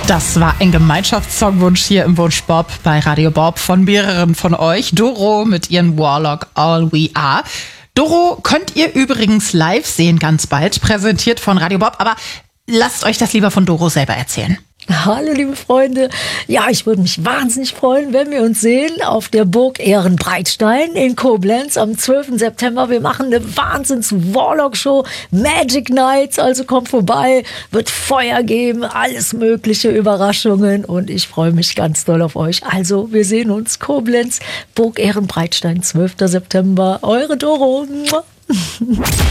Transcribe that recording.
Das war ein Gemeinschaftssongwunsch hier im Wunsch Bob bei Radio Bob von mehreren von euch. Doro mit ihren Warlock All We Are. Doro könnt ihr übrigens live sehen ganz bald, präsentiert von Radio Bob. Aber lasst euch das lieber von Doro selber erzählen. Hallo liebe Freunde, ja, ich würde mich wahnsinnig freuen, wenn wir uns sehen auf der Burg Ehrenbreitstein in Koblenz am 12. September. Wir machen eine Wahnsinns-Warlock-Show, Magic Nights, also kommt vorbei, wird Feuer geben, alles mögliche, Überraschungen und ich freue mich ganz doll auf euch. Also wir sehen uns, Koblenz, Burg Ehrenbreitstein, 12. September, eure Doro.